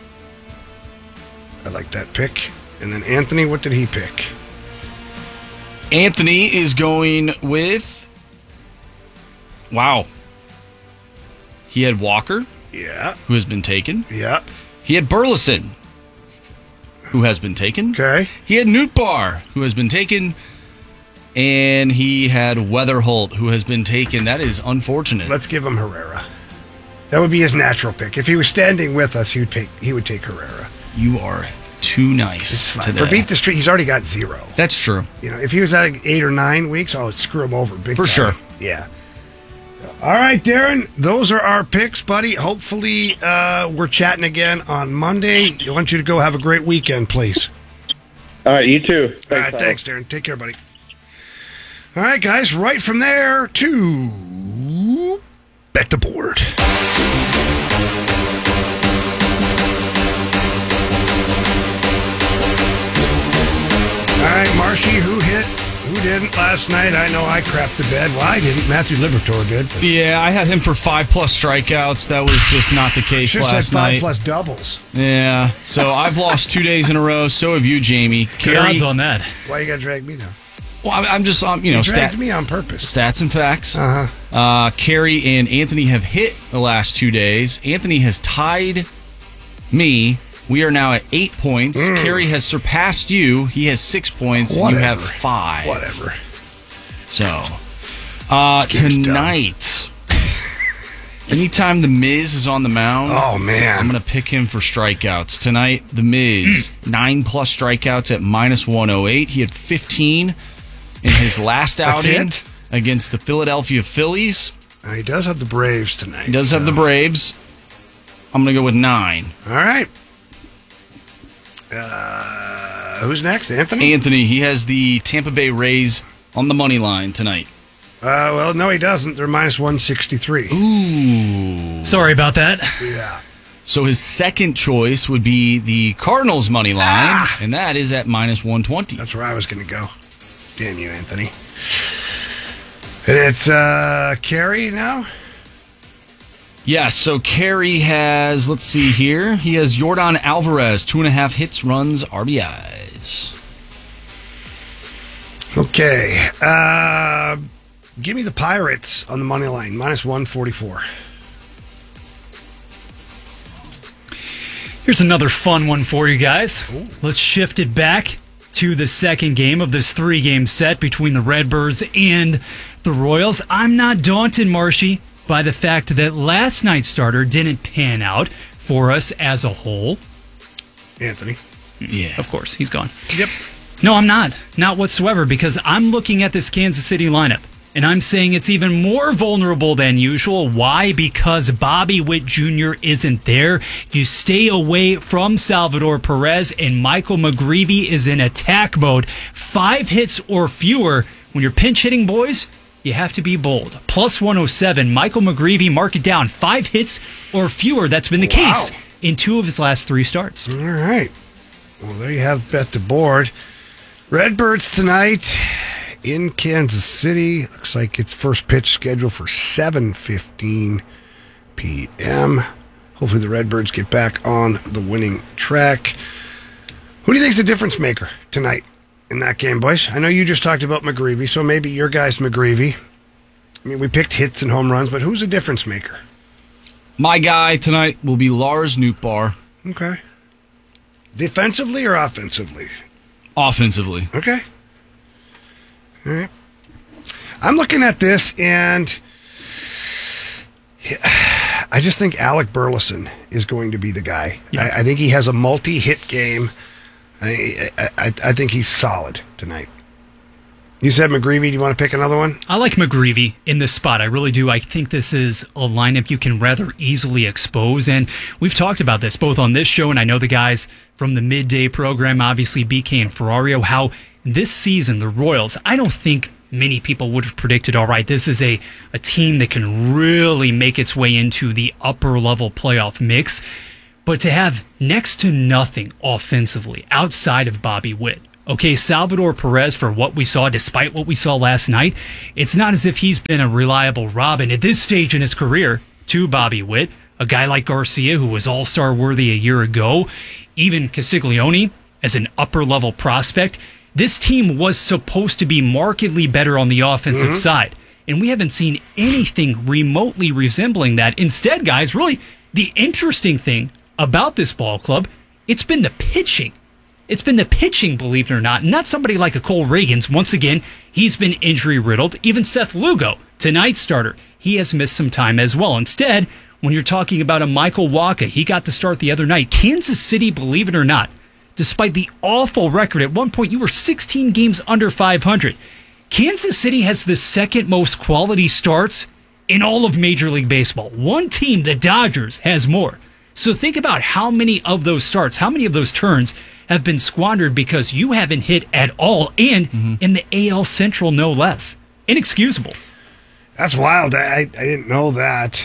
I like that pick. And then Anthony, what did he pick? Anthony is going with... Wow. He had Walker. Yeah. Who has been taken. Yeah. He had Burleson, who has been taken. Okay. He had Newtbar, who has been taken. And he had Weatherholt, who has been taken. That is unfortunate. Let's give him Herrera. That would be his natural pick. If he was standing with us, he would take Herrera. You are too nice today. For Beat the Street, he's already got 0. That's true. You know, if he was at like 8 or 9 weeks, I would screw him over big For time. sure. Yeah. All right, Darren, those are our picks, buddy. Hopefully, we're chatting again on Monday. I want you to go have a great weekend, please. All right, you too. All right, thanks, Darren. Take care, buddy. All right, guys, right from there to Bet the Board. All right, Marshy, who hit? Who didn't last night? I know I crapped the bed. Well, I didn't. Matthew Liberatore did. But Yeah, I had him for 5+ strikeouts. That was just not the case just last had 5 night. plus doubles. Yeah, so I've lost 2 days in a row. So have you, Jamie. Good odds on that. Why you got to drag me down? Well, I'm just, You dragged me on purpose. Stats and facts. Uh-huh. Carrie and Anthony have hit the last 2 days. Anthony has tied me. We are now at 8 points. Carrie has surpassed you. He has 6 points. And you have 5. Whatever. So, This game's tonight, anytime The Miz is on the mound, oh man, I'm going to pick him for strikeouts. Tonight, The Miz, 9+ strikeouts at -108. He had 15 in his last outing against the Philadelphia Phillies. He does have the Braves tonight. He does have the Braves. I'm going to go with 9. All right. Who's next? Anthony? Anthony. He has the Tampa Bay Rays on the money line tonight. Well, no, he doesn't. They're -163. Ooh. Sorry about that. Yeah. So his second choice would be the Cardinals money line, and that is at -120. That's where I was going to go. Damn you, Anthony. And it's Carey now? Yes, so Carey has, let's see here, he has Yordan Alvarez, 2.5 hits, runs, RBIs. Okay. Give me the Pirates on the money line, -144. Here's another fun one for you guys. Let's shift it back to the second game of this 3-game set between the Redbirds and the Royals. I'm not daunted, Marshy, by the fact that last night's starter didn't pan out for us as a whole. Anthony. Yeah. Of course, he's gone. Yep. No, I'm not. Not whatsoever, because I'm looking at this Kansas City lineup, and I'm saying it's even more vulnerable than usual. Why? Because Bobby Witt Jr. isn't there. You stay away from Salvador Perez, and Michael McGreevy is in attack mode. 5 hits or fewer. When you're pinch hitting, boys, you have to be bold. +107. Michael McGreevy, mark it down. 5 hits or fewer. That's been the case in 2 of his last 3 starts. All right. Well, there you have Bet the Board. Redbirds tonight in Kansas City. Looks like it's first pitch scheduled for 7:15 p.m. Hopefully the Redbirds get back on the winning track. Who do you think's the difference maker tonight in that game, boys? I know you just talked about McGreevy, so maybe your guy's McGreevy. I mean, we picked hits and home runs, but who's the difference maker? My guy tonight will be Lars Nootbaar. Okay. Defensively or offensively? Offensively. Okay. All right. I'm looking at this, and I just think Alec Burleson is going to be the guy. Yeah. I think he has a multi-hit game. I think he's solid tonight. You said McGreevy. Do you want to pick another one? I like McGreevy in this spot. I really do. I think this is a lineup you can rather easily expose. And we've talked about this both on this show, and I know the guys from the midday program, obviously BK and Ferrario, how this season, the Royals, I don't think many people would have predicted, all right, this is a team that can really make its way into the upper level playoff mix. But to have next to nothing offensively outside of Bobby Witt. Okay, Salvador Perez, for what we saw, despite what we saw last night, it's not as if he's been a reliable Robin at this stage in his career to Bobby Witt. A guy like Garcia, who was all-star worthy a year ago, even Castiglione as an upper-level prospect. This team was supposed to be markedly better on the offensive side, and we haven't seen anything remotely resembling that. Instead, guys, really, the interesting thing about this ball club, it's been the pitching. It's been the pitching, believe it or not. Not somebody like a Cole Reagans. Once again, he's been injury-riddled. Even Seth Lugo, tonight's starter, he has missed some time as well. Instead, when you're talking about a Michael Wacha, he got to start the other night. Kansas City, believe it or not, despite the awful record, at one point you were 16 games under 500. Kansas City has the second most quality starts in all of Major League Baseball. One team, the Dodgers, has more. So think about how many of those starts, how many of those turns have been squandered because you haven't hit at all, and in the AL Central, no less. Inexcusable. That's wild. I didn't know that.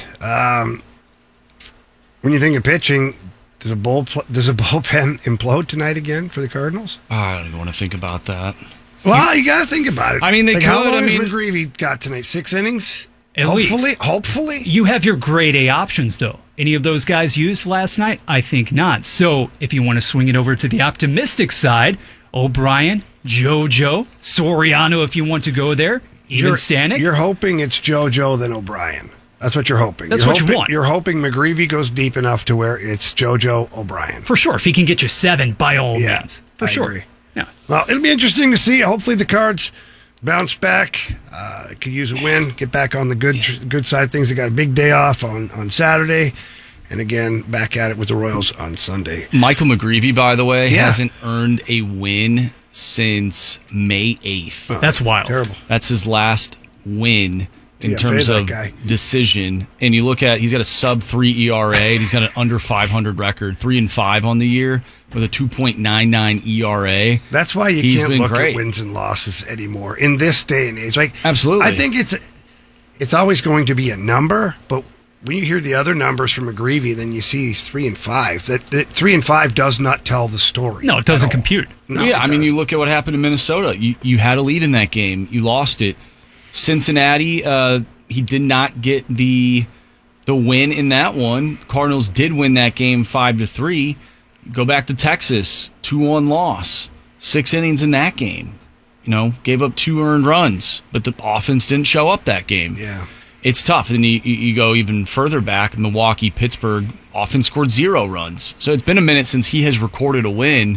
When you think of pitching, does a bullpen implode tonight again for the Cardinals? I don't even want to think about that. Well, you got to think about it. I mean, they could. How long has McGreevy got tonight? 6 innings? Hopefully. You have your grade A options, though. Any of those guys used last night? I think not. So if you want to swing it over to the optimistic side, O'Brien, JoJo, Soriano, if you want to go there, even Stanek. You're hoping it's JoJo than O'Brien. That's what you're hoping. That's what you want. You're hoping McGreevy goes deep enough to where it's JoJo O'Brien. For sure. If he can get you 7, by all means. For sure. Agree. Yeah. Well, it'll be interesting to see. Hopefully the Cards bounce back. Could use a win. Get back on the good side of things. They got a big day off on Saturday. And again, back at it with the Royals on Sunday. Michael McGreevy, by the way, hasn't earned a win since May 8th. Oh, that's wild. Terrible. That's his last win in terms of decision. And you look at, he's got a sub-3 ERA, and he's got an under 500 record, 3-5 on the year with a 2.99 ERA. That's why you can't look at wins and losses anymore in this day and age. Absolutely. I think it's always going to be a number, but when you hear the other numbers from McGreevy, then you see he's 3-5. That 3-5 does not tell the story. No, it doesn't compute. No, I mean, you look at what happened in Minnesota. You had a lead in that game. You lost it. Cincinnati, he did not get the win in that one. Cardinals did win that game 5-3. Go back to Texas, 2-1 loss. 6 innings in that game. Gave up 2 earned runs, but the offense didn't show up that game. Yeah. It's tough. And then you go even further back, Milwaukee, Pittsburgh, offense scored 0 runs. So it's been a minute since he has recorded a win.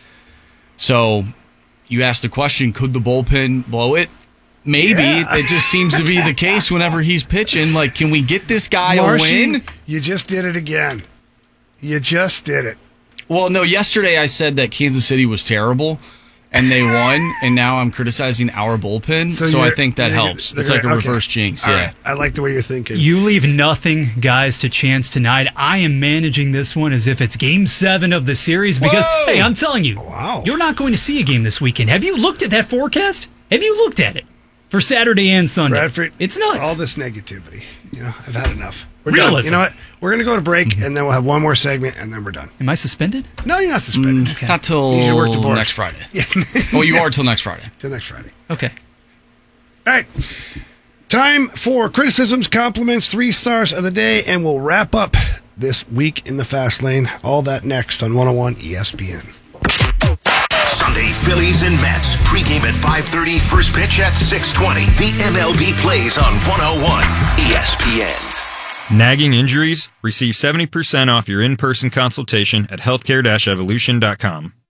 So you asked the question, could the bullpen blow it? Maybe. Yeah. It just seems to be the case whenever he's pitching. Like, can we get this guy a win? You just did it again. You just did it. Well, no, yesterday I said that Kansas City was terrible, and they won, and now I'm criticizing our bullpen, so I think that helps. It's like a reverse jinx, All right. I like the way you're thinking. You leave nothing, guys, to chance tonight. I am managing this one as if it's Game 7 of the series because, hey, I'm telling you, you're not going to see a game this weekend. Have you looked at that forecast? Have you looked at it for Saturday and Sunday? Bradford, it's nuts. All this negativity. I've had enough. We're Realism. done. You know what? We're going to go to break, and then we'll have one more segment, and then we're done. Am I suspended? No, you're not suspended. Okay. Not till next Friday. Well, you are till next Friday. Till next Friday. Okay. All right. Time for criticisms, compliments, 3 stars of the day, and we'll wrap up this week in the Fast Lane. All that next on 101 ESPN. Sunday, Phillies and Mets. Pregame at 5:30, first pitch at 6:20. The MLB plays on 101 ESPN. Nagging injuries? Receive 70% off your in-person consultation at healthcare-evolution.com.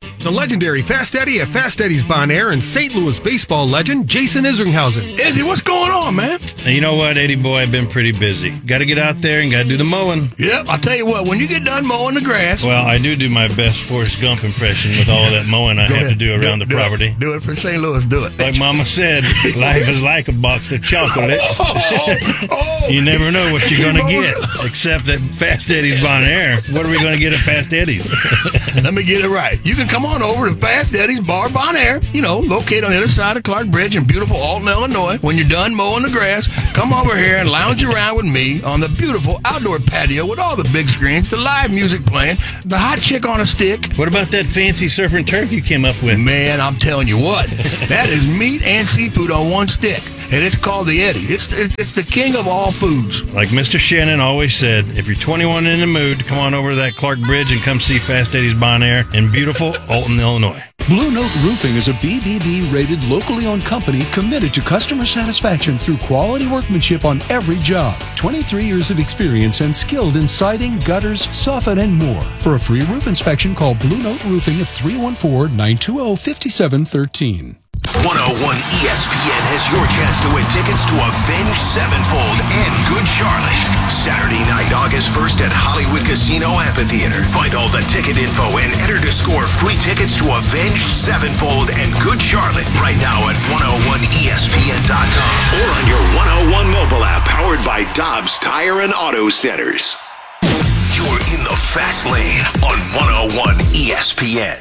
The legendary Fast Eddie at Fast Eddie's Bon Air and St. Louis baseball legend Jason Isringhausen. Izzy, what's going on, man? Now, you know what, Eddie boy, I've been pretty busy. Got to get out there and got to do the mowing. Yep, I'll tell you what, when you get done mowing the grass... Well, I do my best Forrest Gump impression with all that mowing I have to do around the property. Do it for St. Louis, do it. Like Mama said, life is like a box of chocolates. You never know what you're going to get, except at Fast Eddie's Bon Air. What are we going to get at Fast Eddie's? Let me get it right. You can come on over to Fast Eddie's Bar Bon Air, located on the other side of Clark Bridge in beautiful Alton, Illinois. When you're done mowing the grass, come over here and lounge around with me on the beautiful outdoor patio with all the big screens, the live music playing, the hot chick on a stick. What about that fancy surf and turf you came up with? Man, I'm telling you what, that is meat and seafood on one stick. And it's called the Eddie. It's the king of all foods. Like Mr. Shannon always said, if you're 21 in the mood, come on over to that Clark Bridge and come see Fast Eddie's Bon Air in beautiful Alton, Illinois. Blue Note Roofing is a BBB-rated, locally owned company committed to customer satisfaction through quality workmanship on every job. 23 years of experience and skilled in siding, gutters, soffit, and more. For a free roof inspection, call Blue Note Roofing at 314-920-5713. 101 ESPN has your chance to win tickets to Avenged Sevenfold and Good Charlotte. Saturday night, August 1st at Hollywood Casino Amphitheater. Find all the ticket info and enter to score free tickets to Avenged Sevenfold and Good Charlotte right now at 101ESPN.com or on your 101 mobile app powered by Dobbs Tire and Auto Centers. You're in the fast lane on 101 ESPN.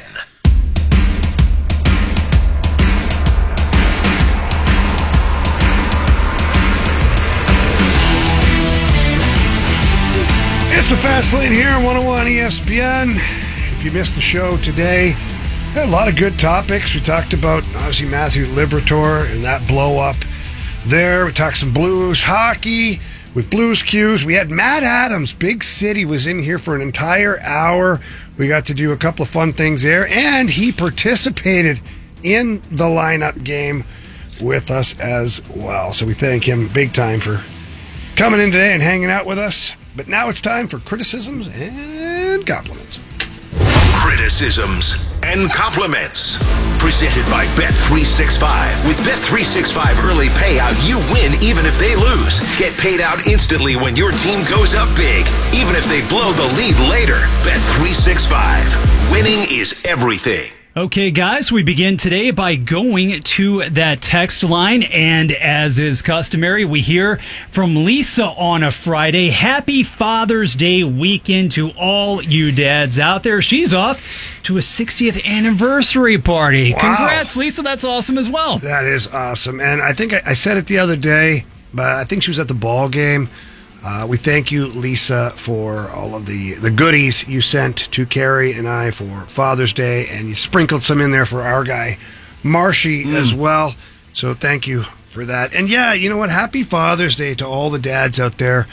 It's a fast lane here on 101 ESPN. If you missed the show today, had a lot of good topics. We talked about, obviously, Matthew Liberatore and that blow up there. We talked some Blues hockey with Blues Cues. We had Matt Adams, Big City, was in here for an entire hour. We got to do a couple of fun things there, and he participated in the lineup game with us as well. So we thank him big time for coming in today and hanging out with us. But now it's time for criticisms and compliments. Criticisms and compliments. Presented by Bet365. With Bet365 early payout, you win even if they lose. Get paid out instantly when your team goes up big, even if they blow the lead later. Bet365. Winning is everything. Okay, guys, we begin today by going to that text line, and as is customary, we hear from Lisa on a Friday. Happy Father's Day weekend to all you dads out there. She's off to a 60th anniversary party. Wow. Congrats, Lisa. That's awesome as well. That is awesome. And I think I said it the other day, but I think she was at the ball game. We thank you, Lisa, for all of the goodies you sent to Carrie and I for Father's Day, and you sprinkled some in there for our guy, Marshy, as well. So thank you for that. And yeah, you know what? Happy Father's Day to all the dads out there.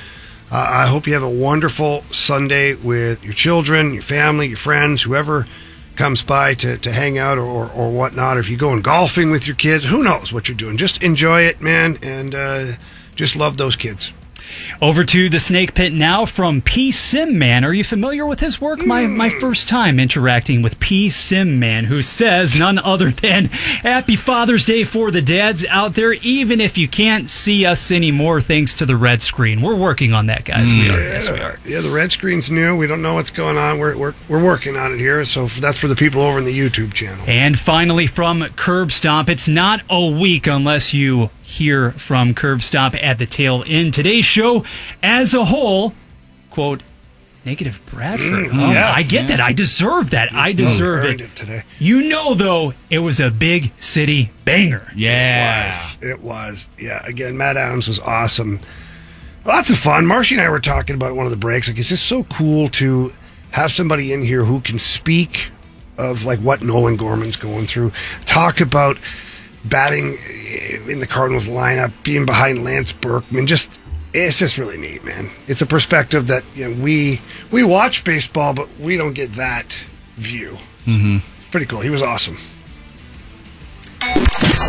I hope you have a wonderful Sunday with your children, your family, your friends, whoever comes by to hang out or whatnot. Or if you're going golfing with your kids, who knows what you're doing. Just enjoy it, man, and just love those kids. Over to the Snake Pit now from P. Simman. Are you familiar with his work? My first time interacting with P. Simman, who says none other than Happy Father's Day for the dads out there, even if you can't see us anymore thanks to the red screen. We're working on that, guys. We are. Yes, we are. Yeah, the red screen's new. We don't know what's going on. We're working on it here, so that's for the people over in the YouTube channel. And finally from Curb Stomp, it's not a week unless you hear from Curb Stomp at the tail end. Today's show as a whole, quote, negative Bradford. Yeah. I get that. I deserve that. I deserve it. Today. You know, though, it was a big city banger. Yeah. It was. Yeah. Again, Matt Adams was awesome. Lots of fun. Marshy and I were talking about one of the breaks. Like, it's just so cool to have somebody in here who can speak of like what Nolan Gorman's going through. Talk about batting in the Cardinals lineup, being behind Lance Berkman. It's just really neat, man. It's a perspective that, you know, we watch baseball, but we don't get that view. Mm-hmm. Pretty cool. He was awesome. It's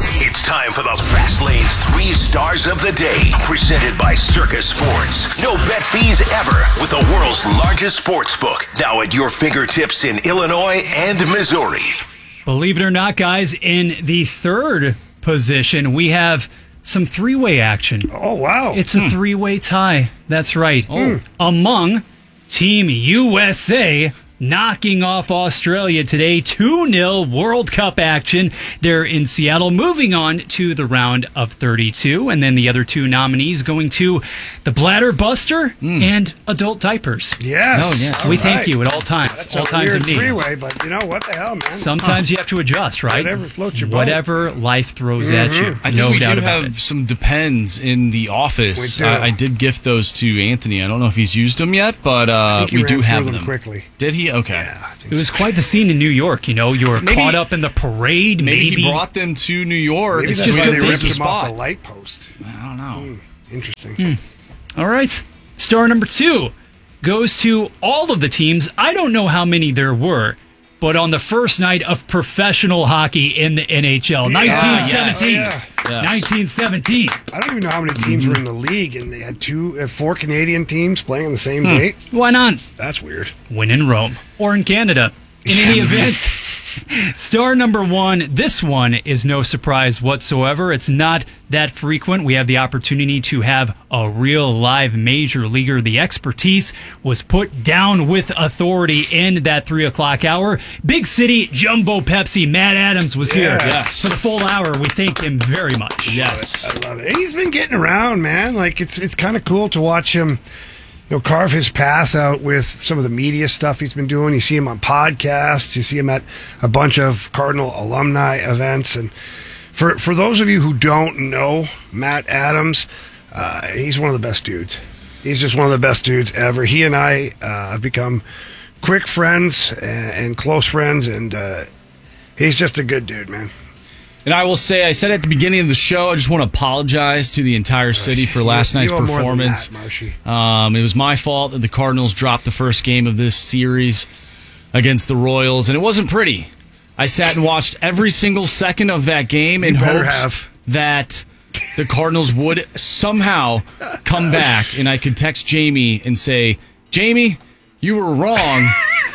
It's time for the Fast Lane's 3 Stars of the Day, presented by Circus Sports. No bet fees ever with the world's largest sports book, now at your fingertips in Illinois and Missouri. Believe it or not, guys, in the third position, we have some three-way action. Oh, wow. It's a three-way tie. That's right. Among Team USA knocking off Australia today, 2-0 World Cup action. They're in Seattle, moving on to the round of 32. And then the other two nominees going to the Bladder Buster and Adult Diapers. Yes. Oh, yes. We thank you at all times. That's all a times weird of need. three-way, but you know what the hell, man? Sometimes you have to adjust, right? Whatever floats your boat. Whatever life throws at you. I think No we doubt do about have it. some Depends in the office. We do. I did gift those to Anthony. I don't know if he's used them yet, but I think he we ran do through have them them. quickly. Did he? Okay. Yeah, I think It was quite the scene in New York. You know, you were Maybe- caught up in the parade. Maybe Maybe he brought them to New York. Maybe It's that's just why because they there's ripped a him off spot. the light post. I don't know. Interesting. All right. Star number 2 goes to all of the teams. I don't know how many there were, but on the first night of professional hockey in the NHL, 1917. yes. 1917. I don't even know how many teams were in the league, and they had 4 Canadian teams playing on the same date. Why not? That's weird. Win in Rome or in Canada. In any event, star number 1, this one is no surprise whatsoever. It's not that frequent. We have the opportunity to have a real live major leaguer. The expertise was put down with authority in that 3 o'clock hour. Big City Jumbo Pepsi, Matt Adams was here for the full hour. We thank him very much. Yes. I love it. He's been getting around, man. Like it's kind of cool to watch him, carve his path out with some of the media stuff he's been doing. You see him on podcasts. You see him at a bunch of Cardinal alumni events. And for those of you who don't know Matt Adams, he's one of the best dudes. He's just one of the best dudes ever. He and I have become quick friends and close friends, and he's just a good dude, man. And I will say, I said at the beginning of the show, I just want to apologize to the entire city for last night's You owe more than performance. that, Marshy. It was my fault that the Cardinals dropped the first game of this series against the Royals, and it wasn't pretty. I sat and watched every single second of that game in better hopes have. that the Cardinals would somehow come back, and I could text Jamie and say, Jamie, you were wrong.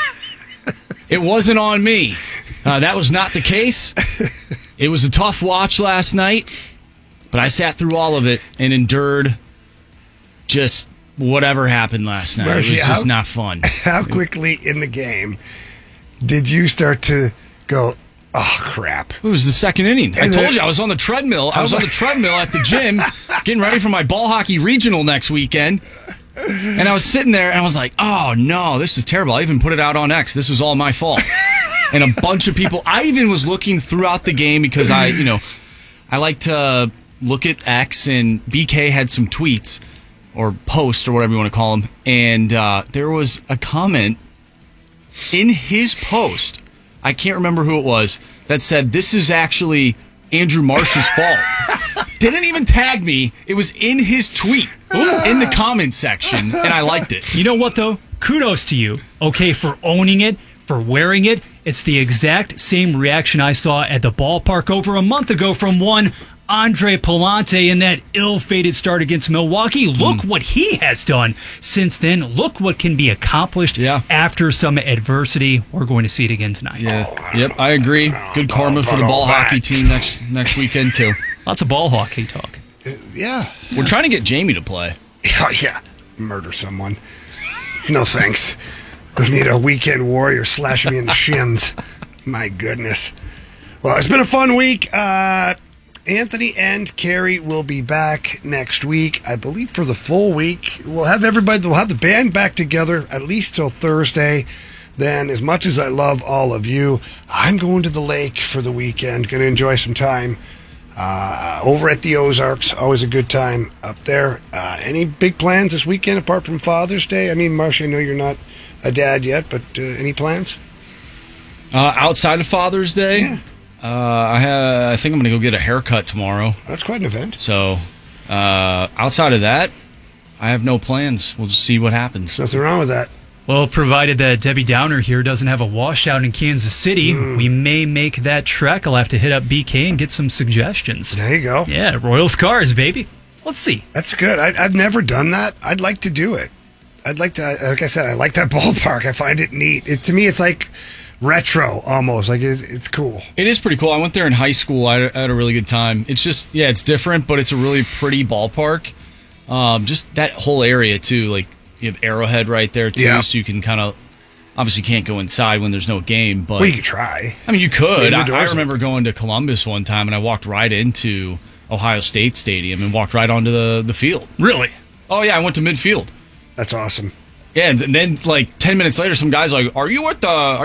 It wasn't on me. That was not the case. It was a tough watch last night, but I sat through all of it and endured just whatever happened last night. Marshy, it was just not fun. How quickly in the game did you start to go, oh, crap? It was the second inning. I And told then- you I was on the treadmill. I was on the treadmill at the gym getting ready for my ball hockey regional next weekend. And I was sitting there and I was like, oh no, this is terrible. I even put it out on X. This was all my fault. And a bunch of people, I even was looking throughout the game because I like to look at X, and BK had some tweets or posts or whatever you want to call them. And there was a comment in his post, I can't remember who it was, that said, this is actually Andrew Marsh's fault. Didn't even tag me. It was in his tweet, in the comment section, and I liked it. You know what, though? Kudos to you, okay, for owning it, for wearing it. It's the exact same reaction I saw at the ballpark over a month ago from one Andre Palante in that ill-fated start against Milwaukee. Look what he has done since then. Look what can be accomplished after some adversity. We're going to see it again tonight. Yeah. Yep, I agree. Good karma for the ball hockey team next weekend, too. Lots of ball hockey talk. Yeah. We're trying to get Jamie to play. Oh, yeah. Murder someone. No thanks. I need a weekend warrior slashing me in the shins. My goodness. Well, it's been a fun week. Anthony and Carrie will be back next week, I believe, for the full week. We'll have the band back together at least till Thursday. Then, as much as I love all of you, I'm going to the lake for the weekend. Going to enjoy some time over at the Ozarks. Always a good time up there. Any big plans this weekend apart from Father's Day? I mean, Marcia, I know you're not a dad yet, but any plans? Outside of Father's Day, I think I'm going to go get a haircut tomorrow. That's quite an event. So, outside of that, I have no plans. We'll just see what happens. Nothing wrong with that. Well, provided that Debbie Downer here doesn't have a washout in Kansas City, we may make that trek. I'll have to hit up BK and get some suggestions. There you go. Yeah, Royals cars, baby. Let's see. That's good. I've never done that. I'd like to do it. I'd like to, like I said, I like that ballpark. I find it neat. To me, it's like retro almost. Like it's cool. It is pretty cool. I went there in high school. I had a really good time. It's just, it's different, but it's a really pretty ballpark. Just that whole area, too. Like, you have Arrowhead right there, too, so you can kind of, obviously can't go inside when there's no game, but... Well, you could try. I mean, you could. I remember going to Columbus one time, and I walked right into Ohio State Stadium and walked right onto the field. Really? Oh, yeah, I went to midfield. That's awesome. Yeah, and then, like, 10 minutes later, some guy's like, are you with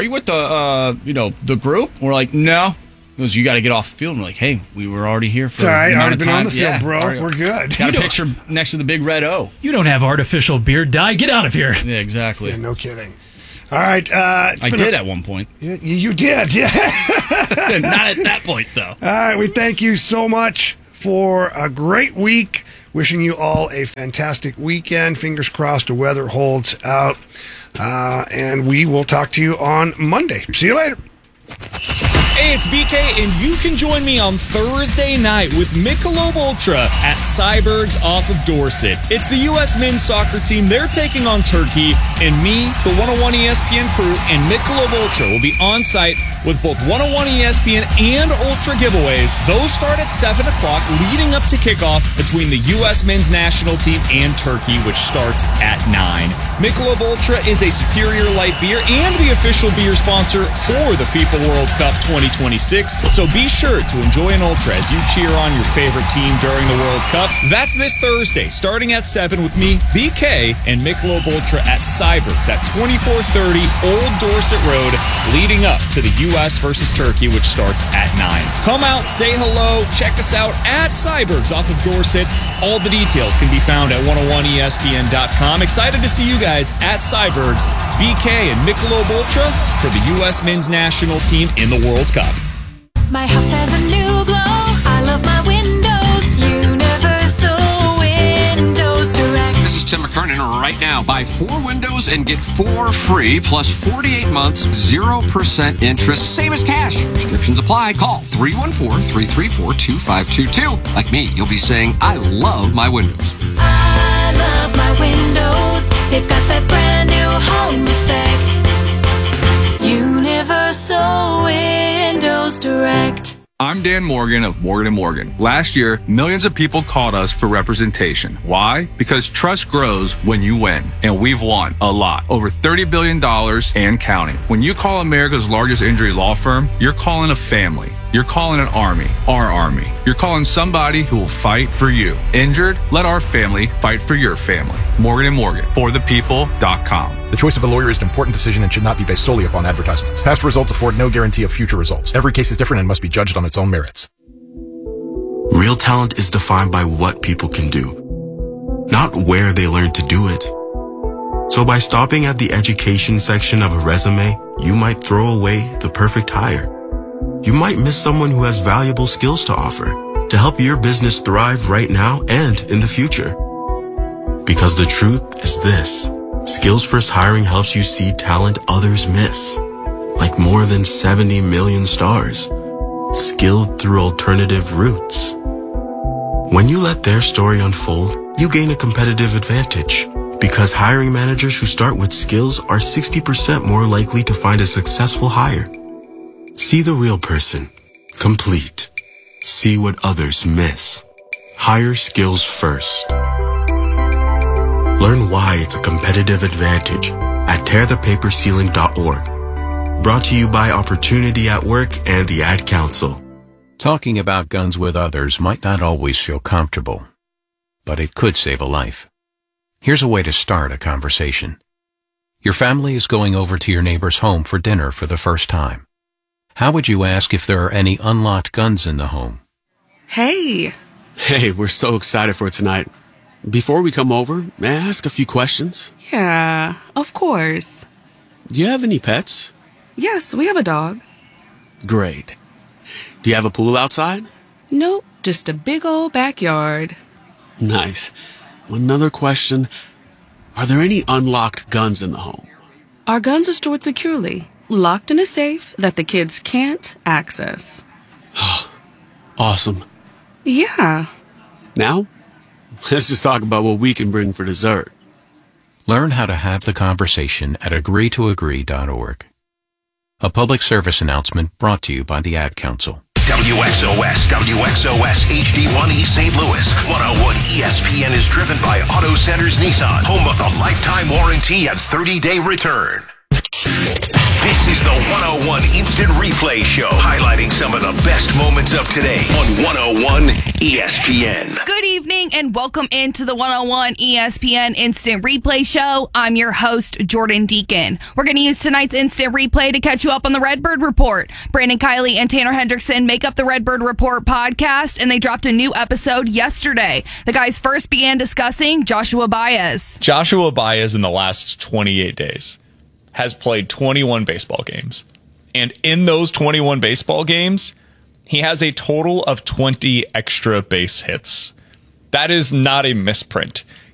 the group? And we're like, no. He goes, you got to get off the field. And we're like, hey, we were already here for it's all right. a Already amount of been time. on the field, bro. We're good. Got a picture next to the big red O. You don't have artificial beard dye. Get out of here. Yeah, exactly. Yeah, no kidding. All right. I did at one point. Yeah, you did. Yeah. Not at that point, though. All right. We thank you so much for a great week. Wishing you all a fantastic weekend. Fingers crossed the weather holds out. And we will talk to you on Monday. See you later. Hey, it's BK, and you can join me on Thursday night with Michelob Ultra at Cyberg's off of Dorset. It's the U.S. men's soccer team. They're taking on Turkey, and me, the 101 ESPN crew, and Michelob Ultra will be on site with both 101 ESPN and Ultra giveaways. Those start at 7 o'clock, leading up to kickoff between the U.S. men's national team and Turkey, which starts at 9. Michelob Ultra is a superior light beer and the official beer sponsor for the FIFA World Cup 2026, so be sure to enjoy an Ultra as you cheer on your favorite team during the World Cup. That's this Thursday, starting at 7 with me, BK, and Michelob Ultra at Cyberg's at 2430 Old Dorset Road, leading up to the U.S. versus Turkey, which starts at 9. Come out, say hello, check us out at Cyberg's off of Dorset. All the details can be found at 101ESPN.com. Excited to see you guys at Cyberg's, BK and Michelob Ultra for the U.S. men's national team in the World Cup. My house has a new glow. I love my windows. Universal Windows Direct. This is Tim McKernan. Right now, buy 4 windows and get 4 free, plus 48 months, 0% interest, same as cash. Restrictions apply. Call 314-334-2522. Like me, you'll be saying, I love my windows. I love my windows. They've got that brand new home effect. Universal Windows Direct. I'm Dan Morgan of Morgan & Morgan. Last year, millions of people called us for representation. Why? Because trust grows when you win. And we've won a lot. Over $30 billion and counting. When you call America's largest injury law firm, you're calling a family. You're calling an army, our army. You're calling somebody who will fight for you. Injured? Let our family fight for your family. Morgan & Morgan, forthepeople.com. The choice of a lawyer is an important decision and should not be based solely upon advertisements. Past results afford no guarantee of future results. Every case is different and must be judged on its own merits. Real talent is defined by what people can do, not where they learn to do it. So by stopping at the education section of a resume, you might throw away the perfect hire. You might miss someone who has valuable skills to offer to help your business thrive right now and in the future. Because the truth is this. Skills First Hiring helps you see talent others miss, like more than 70 million stars, skilled through alternative routes. When you let their story unfold, you gain a competitive advantage, because hiring managers who start with skills are 60% more likely to find a successful hire. See the real person, complete. See what others miss. Hire skills first. Learn why it's a competitive advantage at tearthepaperceiling.org. Brought to you by Opportunity at Work and the Ad Council. Talking about guns with others might not always feel comfortable, but it could save a life. Here's a way to start a conversation. Your family is going over to your neighbor's home for dinner for the first time. How would you ask if there are any unlocked guns in the home? Hey, we're so excited for tonight. Before we come over, may I ask a few questions? Yeah, of course. Do you have any pets? Yes, we have a dog. Great. Do you have a pool outside? Nope, just a big old backyard. Nice. Another question. Are there any unlocked guns in the home? Our guns are stored securely, locked in a safe that the kids can't access. Awesome. Yeah. Now, let's just talk about what we can bring for dessert. Learn how to have the conversation at agreetoagree.org. A public service announcement brought to you by the Ad Council. WXOS HD1 East St. Louis. 101 ESPN is driven by Auto Centers Nissan, home of the lifetime warranty and 30-day return. This is the 101 Instant Replay Show, highlighting some of the best moments of today on 101 ESPN. Good evening and welcome into the 101 ESPN Instant Replay Show. I'm your host, Jordan Deacon. We're going to use tonight's Instant Replay to catch you up on the Redbird Report. Brandon Kiley and Tanner Hendrickson make up the Redbird Report podcast, and they dropped a new episode yesterday. The guys first began discussing Joshua Baez. Joshua Baez in the last 28 days has played 21 baseball games. And in those 21 baseball games, he has a total of 20 extra base hits. That is not a misprint.